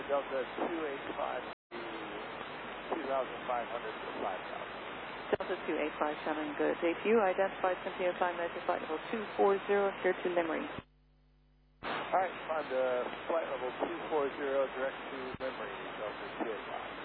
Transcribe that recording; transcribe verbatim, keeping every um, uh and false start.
Delta two eight five, two thousand five hundred to five thousand. Delta two eight five seven, good. Day to you, identified Cynthia Flight Measure Flight Level two four zero here to Limerick. All right, on the flight level two four zero direct to Limerick, Delta two eight five.